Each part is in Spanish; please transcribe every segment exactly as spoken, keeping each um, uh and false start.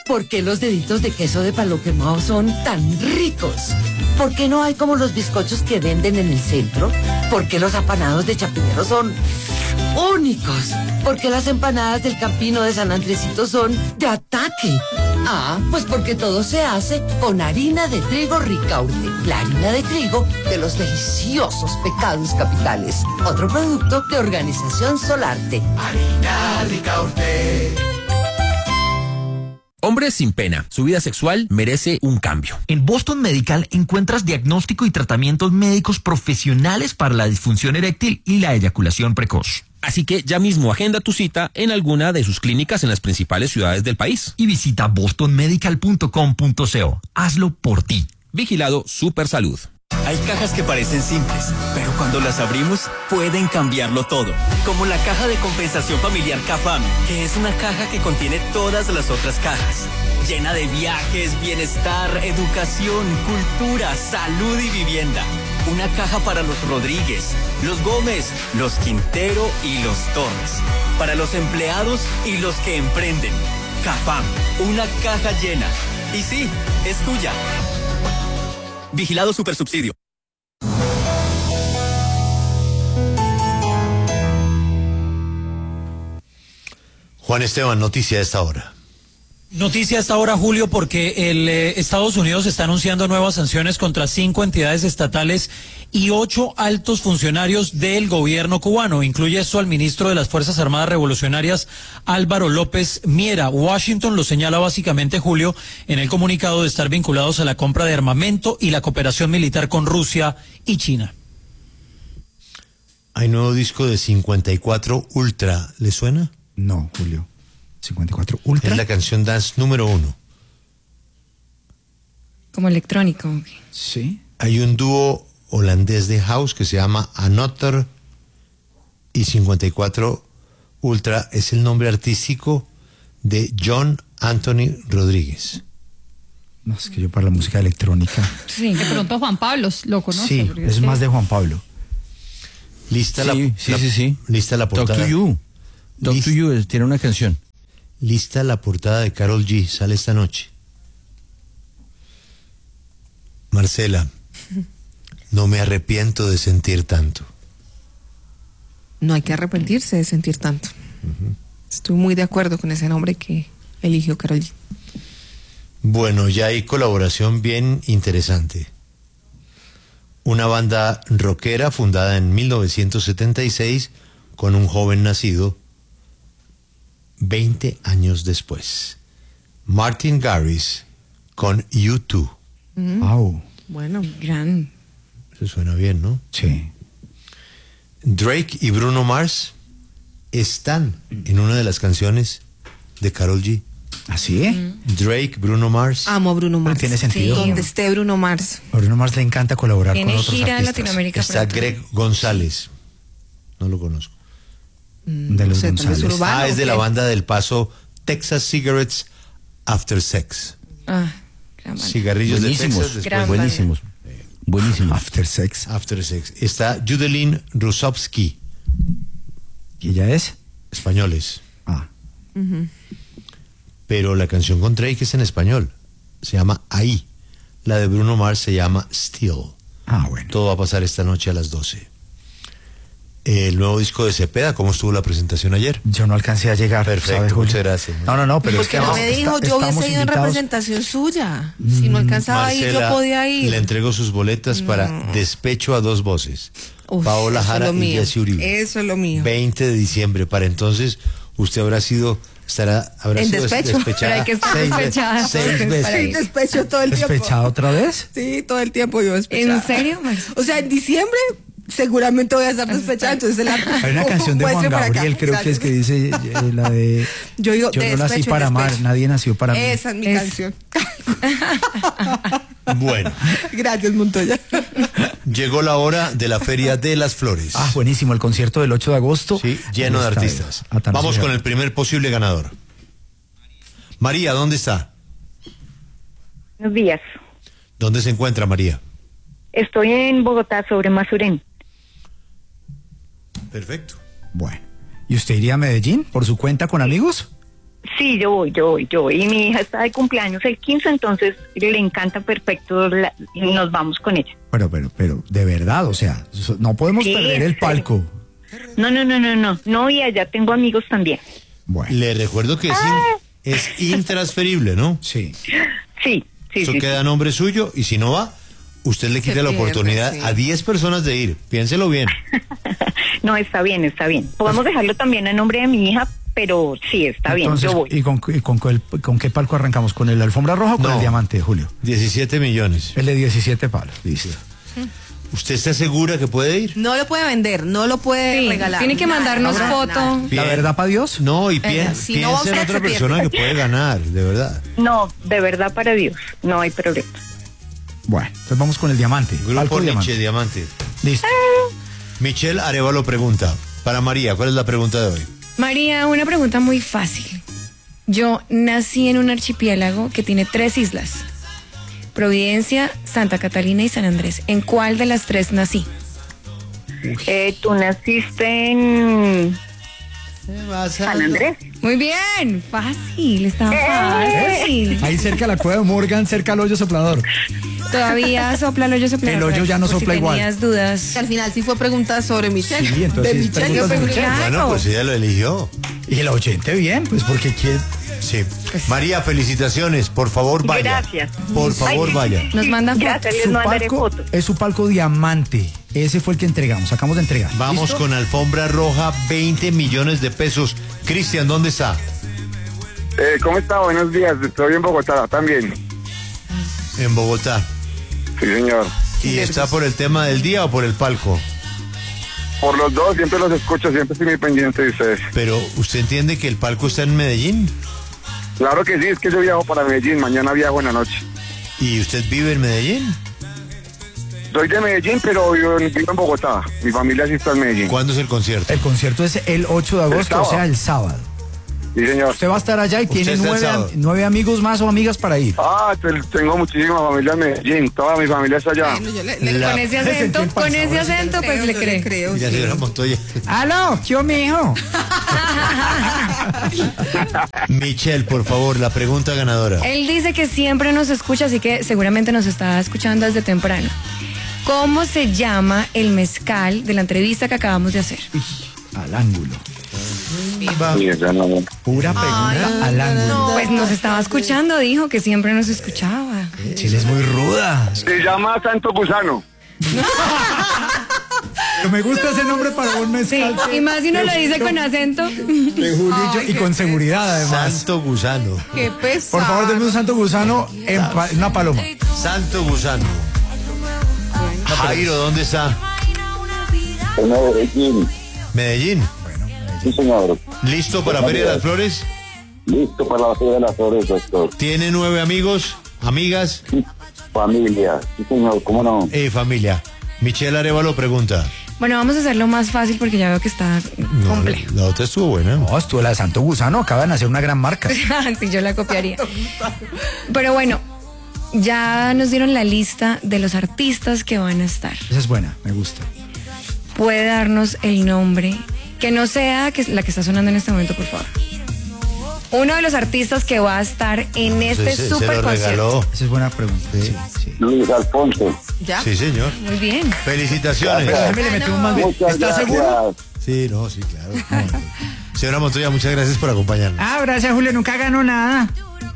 ¿Por qué los deditos de queso de palo quemado son tan ricos? ¿Por qué no hay como los bizcochos que venden en el centro? ¿Por qué los apanados de Chapinero son únicos? ¿Por qué las empanadas del Campino de San Andresito son de ataque? Ah, pues porque todo se hace con harina de trigo Ricaurte, la harina de trigo de los deliciosos pecados capitales. Otro producto de Organización Solarte. Harina Ricaurte. Hombres sin pena, su vida sexual merece un cambio. En Boston Medical encuentras diagnóstico y tratamientos médicos profesionales para la disfunción eréctil y la eyaculación precoz. Así que ya mismo agenda tu cita en alguna de sus clínicas en las principales ciudades del país. Y visita boston medical punto com punto co. Hazlo por ti. Vigilado Supersalud. Hay cajas que parecen simples, pero cuando las abrimos pueden cambiarlo todo. Como la caja de compensación familiar CAFAM, que es una caja que contiene todas las otras cajas. Llena de viajes, bienestar, educación, cultura, salud y vivienda. Una caja para los Rodríguez, los Gómez, los Quintero y los Torres. Para los empleados y los que emprenden. CAFAM, una caja llena. Y sí, es tuya. Vigilado Supersubsidio. Juan Esteban, noticia a esta hora. Noticia hasta ahora, Julio, porque el eh, Estados Unidos está anunciando nuevas sanciones contra cinco entidades estatales y ocho altos funcionarios del gobierno cubano. Incluye esto al ministro de las Fuerzas Armadas Revolucionarias, Álvaro López Miera. Washington lo señala básicamente, Julio, en el comunicado de estar vinculados a la compra de armamento y la cooperación militar con Rusia y China. Hay nuevo disco de cincuenta y cuatro Ultra, ¿le suena? No, Julio. cincuenta y cuatro Ultra. Es la canción dance número uno. Como electrónico. Sí. Hay un dúo holandés de house que se llama Anotter, y cincuenta y cuatro Ultra es el nombre artístico de John Anthony Rodríguez. No, es que yo para la música electrónica. Sí. De pronto Juan Pablo lo conoce. Sí, es usted... más de Juan Pablo. Lista sí, la, sí, la sí, sí. Lista la portada. Talk to You. Talk List, to You es, tiene una canción. Lista la portada de Karol G. Sale esta noche. Marcela, no me arrepiento de sentir tanto. No hay que arrepentirse de sentir tanto. Uh-huh. Estoy muy de acuerdo con ese nombre que eligió Karol G. Bueno, ya hay colaboración bien interesante. Una banda rockera fundada en mil novecientos setenta y seis con un joven nacido veinte años después. Martin Garrix con U dos. Mm. Wow. Bueno, gran. Eso suena bien, ¿no? Sí. Drake y Bruno Mars están en una de las canciones de Karol G. ¿Así? ¿Eh? Drake, Bruno Mars. Amo a Bruno Mars. Tiene sentido. Sí. Donde esté Bruno Mars. A Bruno Mars le encanta colaborar Tiene con otros gira en artistas. Latinoamérica. Está pronto. Greg González. No lo conozco. Mm, de los no sé, González. Urbano, ah, es de ¿qué? la banda del Paso, Texas Cigarettes After Sex. Ah, gran banda. Cigarrillos Buenísimos, de Texas. Después gran buenísimos. Buenísimos. After Sex. After Sex. Está Judelin Rusovsky. ¿Y ella es? Españoles. Ah. Uh-huh. Pero la canción con Drake es en español. Se llama Ahí. La de Bruno Mars se llama Still. Ah, bueno. Todo va a pasar esta noche a las doce. El nuevo disco de Cepeda, ¿cómo estuvo la presentación ayer? Yo no alcancé a llegar. Perfecto, ¿sabe, Julio? muchas gracias. No, no, no, pero es Porque que no vamos, me dijo, está- yo estamos hubiese ido en invitados. representación suya. Si no alcanzaba a ir, yo podía ir. le entregó sus boletas No. para Despecho a dos voces. Uf, Paola eso es Jara lo y mío. Jessy Uribe. Eso es lo mío. veinte de diciembre. Para entonces, usted habrá sido, estará, habrá En sido despecho. despechada. Pero hay que estar seis ve- despechada, seis entonces, veces. para Sí, ir. despecho todo el tiempo. ¿Despechado otra vez? Sí, todo el tiempo yo despechada. ¿En serio, Max? O sea, en diciembre seguramente voy a estar despechada, entonces la Hay una canción de Juan muestre para acá. Gabriel, creo que es que dice eh, la de Yo digo, Yo de no nací despecho, para despecho. amar, nadie nació para mí. Esa es mi Es- canción. Bueno, Gracias, Montoya. llegó la hora de la Feria de las Flores. Ah, buenísimo, el concierto del ocho de agosto. Sí, lleno de Está artistas. bien. Atanasio Vamos con Girardot. el primer posible ganador. María, ¿dónde está? Buenos días. ¿Dónde se encuentra María? Estoy en Bogotá, sobre Masuren. Perfecto. Bueno. ¿Y usted iría a Medellín por su cuenta con amigos? Sí, yo voy, yo voy, yo voy. Y mi hija está de cumpleaños el quince, entonces le encanta perfecto la- y nos vamos con ella. Pero, pero, pero, de verdad, o sea, so- no podemos Sí, perder el sí. palco. No, no, no, no, no. No, y allá tengo amigos también. Le recuerdo que es, in- es intransferible, ¿no? Sí. Sí, sí, Eso sí. queda a nombre suyo y si no va, usted le quita la pierde, oportunidad sí. a diez personas de ir. Piénselo bien. No, está bien, está bien. Podemos dejarlo también a nombre de mi hija, pero sí, está bien, Entonces, yo voy. ¿y, con, y con, cuál- con qué palco arrancamos? ¿Con el alfombra roja o con No. el diamante, Julio? diecisiete millones. El de diecisiete palos, listo. ¿Usted está segura que puede ir? No lo puede vender, no lo puede Sí, regalar. tiene que Nada, mandarnos nada, foto. nada. ¿La verdad para Dios? No, y pien- Eh, si no va piensa en usted, otra se pierde. persona que puede ganar, de verdad. No, de verdad para Dios, no hay problema. Bueno, entonces vamos con el diamante. Grupo Palco Nietzsche, diamante. Diamante. Listo. Michelle Arevalo pregunta. Para María, ¿cuál es la pregunta de hoy? María, una pregunta muy fácil. Yo nací en un archipiélago que tiene tres islas. Providencia, Santa Catalina y San Andrés. ¿En cuál de las tres nací? Eh, tú naciste en San Andrés. Muy bien, fácil, está fácil. Ahí cerca de la cueva de Morgan, cerca al hoyo soplador. Todavía sopla el hoyo soplador. El hoyo ya no por sopla si igual. tenías dudas. Que al final sí fue pregunta sobre Michelle. Sí, entonces de sí, Michelle, preguntas yo de pregunté. Michelle. Bueno, pues ella lo eligió. Y el oyente bien, pues porque quiere... Sí. María, felicitaciones. Por favor, vaya. Gracias. Por favor, Ay, vaya. Nos mandan Gracias, les Su mandaré palco fotos. es su palco diamante. Ese fue el que entregamos, acabamos de entregar. Vamos ¿Listo? con alfombra roja, veinte millones de pesos. Cristian, ¿dónde está? Eh, ¿Cómo está? Buenos días. Estoy en Bogotá también. En Bogotá. Sí, señor. ¿Y está por el tema del día o por el palco? Por los dos, siempre los escucho, siempre estoy muy pendiente de ustedes. Pero, ¿usted entiende que el palco está en Medellín? Claro que sí, es que yo viajo para Medellín, mañana viajo en la noche. ¿Y usted vive en Medellín? Soy de Medellín, pero vivo en, vivo en Bogotá. Mi familia sí está en Medellín. ¿Cuándo es el concierto? El concierto es el ocho de agosto, sábado. o sea, el sábado. Sí, señor. Usted va a estar allá y Usted tiene está el nueve, sábado. am- nueve amigos más o amigas para ir. Ah, te- tengo muchísima familia en Medellín. Toda mi familia está allá. Bueno, yo le- le- La- Con ese Sentí acento, el con pasado, ese sí, acento, pues le yo cree. creo, Mira, sí. señora Montoya. ¡Aló! ¿Qué mi hijo? Michelle, por favor, la pregunta ganadora. Él dice que siempre nos escucha, así que seguramente nos está escuchando desde temprano. ¿Cómo se llama el mezcal de la entrevista que acabamos de hacer? Al ángulo. Sí, ya no. Pura pregunta al ángulo. Pues nos estaba escuchando, dijo que siempre nos escuchaba. Chile es muy ruda. Se llama Santo Gusano. Pero me gusta ese nombre para un Sí, mezcal. y más si uno lo dice con acento. De Julio y yo- y con seguridad además. Santo Gusano. Qué pesado. Por favor, denme un santo gusano en pa- una paloma. Santo Gusano. Jairo, ¿dónde está? En Medellín. Medellín. Sí, señor. ¿Listo para Feria de las Flores? Listo para la Feria de las Flores, doctor. ¿Tiene nueve amigos, amigas? Familia. Sí, señor, ¿cómo no? Eh, familia. Michelle Arevalo pregunta. Bueno, vamos a hacerlo más fácil porque ya veo que está No, complejo. la otra estuvo buena. No, estuvo la de Santo Gusano, acaban de hacer una gran marca. Sí, yo la copiaría. Pero bueno, ya nos dieron la lista de los artistas que van a estar. Esa es buena, me gusta. ¿Puede darnos el nombre? Que no sea que la que está sonando en este momento, por favor. Uno de los artistas que va a estar en este Se- se- super se lo concierto. regaló. Esa es buena pregunta. Sí, sí. Luis Alfonso. ¿Ya? Sí, señor. Muy bien. Felicitaciones. Déjame le metemos más bien. Muchas ¿Está gracias. seguro? Sí, no, sí, claro. Señora Montoya, muchas gracias por acompañarnos. Ah, gracias, Julio. Nunca ganó nada.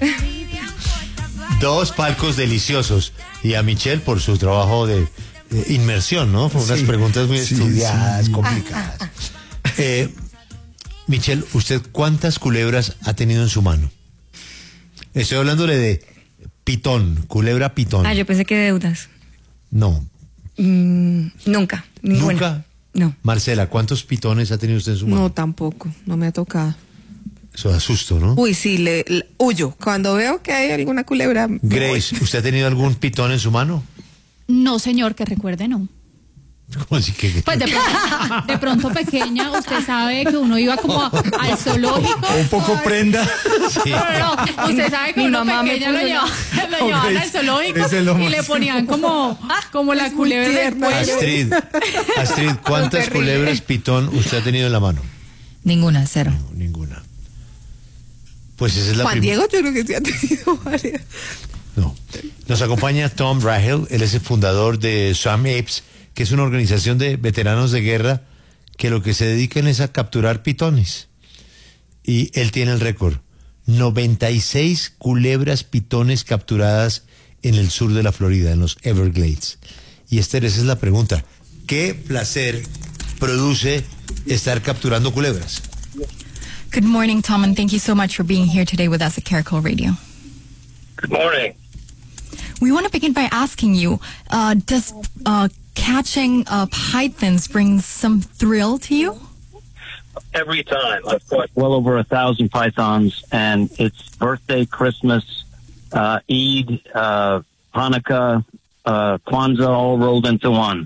Dos palcos deliciosos. Y a Michelle por su trabajo de eh, inmersión, ¿no? Fue unas Sí, preguntas muy sí, estudiadas, sí. complicadas. Eh, Michelle, ¿usted cuántas culebras ha tenido en su mano? Estoy hablándole de pitón, culebra pitón. Ah, yo pensé que deudas. No, Mm, nunca. Ninguna. nunca. No. Marcela, ¿cuántos pitones ha tenido usted en su mano? No, tampoco, no me ha tocado. Eso da susto, ¿no? Uy, sí, le, le- huyo. Cuando veo que hay alguna culebra. me voy. Grace, ¿usted ha tenido algún pitón en su mano? No, señor, que recuerde, no. ¿Cómo así que? Pues de pronto, de pronto pequeña, usted sabe que uno iba como al zoológico. Un poco prenda. Sí. No, no, usted sabe que Mi uno mamá me pequeña lo, puso lleva, lo Ok, llevaban al zoológico ese es lo y más- le ponían como, como la culebra del tierna. cuello. Astrid, Astrid, ¿cuántas terrible. culebras pitón usted ha tenido en la mano? Ninguna, cero. No, ninguna. Pues esa es la Juan prim- Diego, yo creo que sí ha tenido varias. No. Nos acompaña Tom Rahel, él es el fundador de Swamp Apes, que es una organización de veteranos de guerra que lo que se dedican es a capturar pitones. Y él tiene el récord. noventa y seis culebras pitones capturadas en el sur de la Florida, en los Everglades. Y Esther, esa es la pregunta. ¿Qué placer produce estar capturando culebras? Good morning, Tom, and thank you so much for being here today with us at Caracol Radio. Good morning. We want to begin by asking you, uh, does uh, catching uh, pythons bring some thrill to you? Every time. I've caught well over a thousand pythons, and it's birthday, Christmas, uh, Eid, uh, Hanukkah, uh, Kwanzaa, all rolled into one.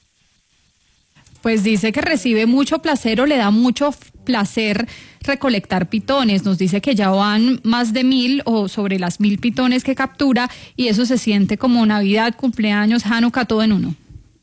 Pues dice que recibe mucho placer o le da mucho f- placer recolectar pitones. Nos dice que ya van más de mil o sobre las mil pitones que captura y eso se siente como Navidad, cumpleaños, Hanukkah, todo en uno.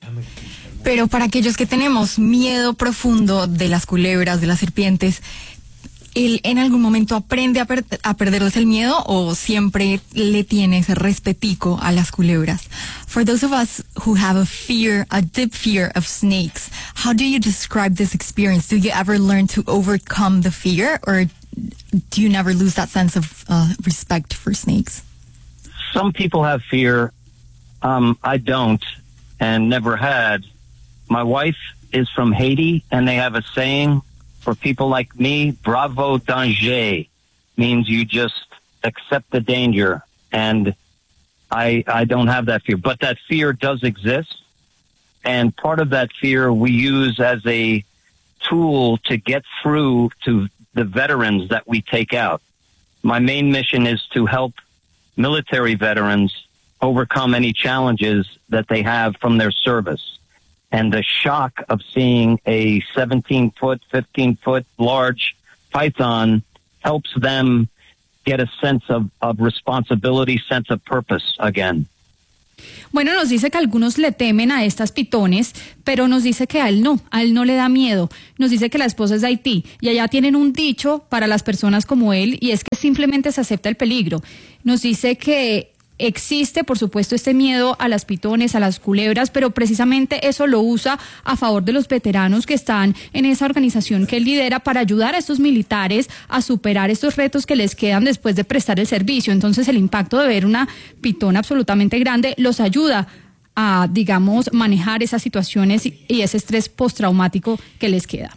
Pero para aquellos que tenemos miedo profundo de las culebras, de las serpientes, ¿él en algún momento aprende a, per- a perderles el miedo o siempre le tiene ese respetico a las culebras? For those of us who have a fear, a deep fear of snakes, how do you describe this experience? Do you ever learn to overcome the fear, or do you never lose that sense of uh, respect for snakes? Some people have fear. Um, I don't, and never had. My wife is from Haiti, and they have a saying for people like me, bravo danger, means you just accept the danger. And I, I don't have that fear, but that fear does exist. And part of that fear we use as a tool to get through to the veterans that we take out. My main mission is to help military veterans overcome any challenges that they have from their service. And the shock of seeing a seventeen foot, fifteen foot large python helps them get a sense of, of responsibility, sense of purpose again. Bueno, nos dice que algunos le temen a estas pitones, pero nos dice que a él no, a él no le da miedo. Nos dice que la esposa es de Haití y allá tienen un dicho para las personas como él y es que simplemente se acepta el peligro. Nos dice que existe, por supuesto, este miedo a las pitones, a las culebras, pero precisamente eso lo usa a favor de los veteranos que están en esa organización que él lidera para ayudar a estos militares a superar estos retos que les quedan después de prestar el servicio. Entonces, el impacto de ver una pitona absolutamente grande los ayuda a, digamos, manejar esas situaciones y, y ese estrés postraumático que les queda.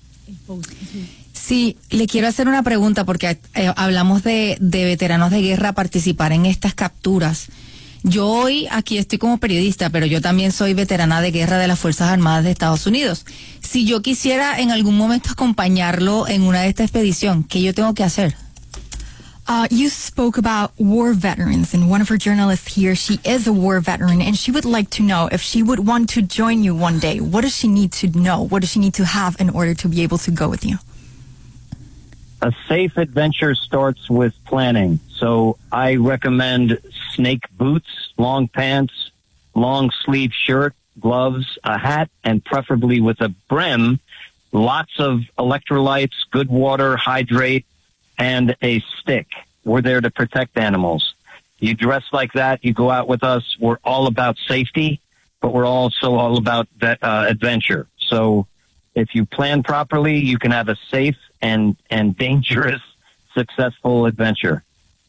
Sí, le quiero hacer una pregunta porque eh, hablamos de, de veteranos de guerra participar en estas capturas. Yo hoy aquí estoy como periodista, pero yo también soy veterana de guerra de las Fuerzas Armadas de Estados Unidos. Si yo quisiera en algún momento acompañarlo en una de esta expedición, ¿qué yo tengo que hacer? Uh, you spoke about war veterans, and one of our journalists here, she is a war veteran, and she would like to know if she would want to join you one day. What does she need to know? What does she need to have in order to be able to go with you? A safe adventure starts with planning. So I recommend snake boots, long pants, long sleeve shirt, gloves, a hat, and preferably with a brim, lots of electrolytes, good water, hydrate, and a stick. We're there to protect animals. You dress like that, you go out with us. We're all about safety, but we're also all about that, uh, adventure. So if you plan properly, you can have a safe and, and dangerous, successful adventure.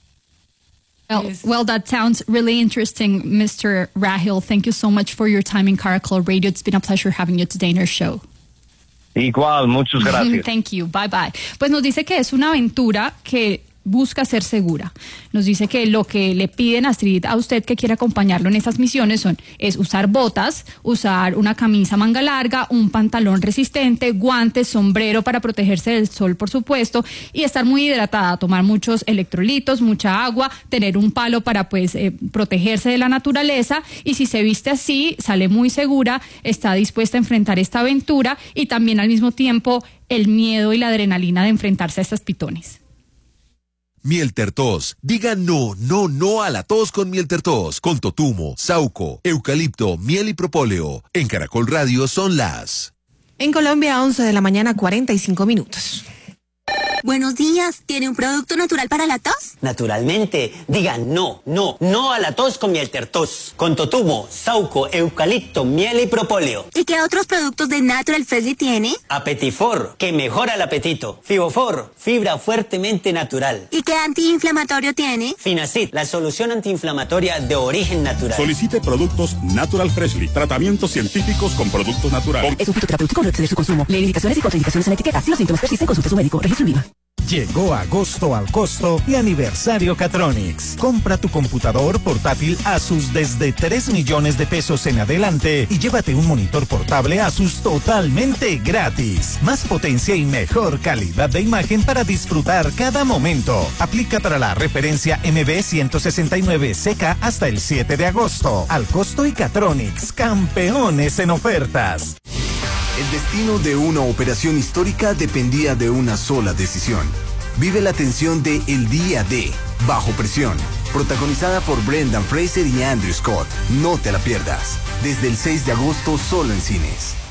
Well, well, that sounds really interesting, Mister Rahil. Thank you so much for your time in Caracol Radio. It's been a pleasure having you today in our show. Igual, muchas gracias. Thank you, bye bye. Pues nos dice que es una aventura que busca ser segura. Nos dice que lo que le piden a Astrid a usted que quiera acompañarlo en estas misiones son es usar botas, usar una camisa manga larga, un pantalón resistente, guantes, sombrero para protegerse del sol, por supuesto, y estar muy hidratada, tomar muchos electrolitos, mucha agua, tener un palo para pues eh, protegerse de la naturaleza, y si se viste así, sale muy segura, está dispuesta a enfrentar esta aventura y también al mismo tiempo el miedo y la adrenalina de enfrentarse a estas pitones. Miel Tertos. Diga no, no, no a la tos con Miel Tertos. Con totumo, sauco, eucalipto, miel y propóleo. En Caracol Radio son las... En Colombia, once de la mañana, cuarenta y cinco minutos. Buenos días, ¿tiene un producto natural para la tos? Naturalmente, digan no, no, no a la tos con Mieltertos. Con totumo, sauco, eucalipto, miel y propóleo. ¿Y qué otros productos de Natural Freshly tiene? Apetifor, que mejora el apetito. Fibofor, fibra fuertemente natural. ¿Y qué antiinflamatorio tiene? Finacid, la solución antiinflamatoria de origen natural. Solicite productos Natural Freshly, tratamientos científicos con productos naturales. Es un fitoterapéutico, no exceder su consumo. Lee indicaciones y contraindicaciones en la etiqueta. Si los síntomas persisten, consulte a su médico. Registro en Viva. Llegó agosto al costo y aniversario Catronics. Compra tu computador portátil Asus desde tres millones de pesos en adelante y llévate un monitor portable Asus totalmente gratis. Más potencia y mejor calidad de imagen para disfrutar cada momento. Aplica para la referencia M B ciento sesenta y nueve C K hasta el siete de agosto. Al costo y Catronics, campeones en ofertas. El destino de una operación histórica dependía de una sola decisión. Vive la tensión de El Día de Bajo Presión, protagonizada por Brendan Fraser y Andrew Scott. No te la pierdas. Desde el seis de agosto solo en cines.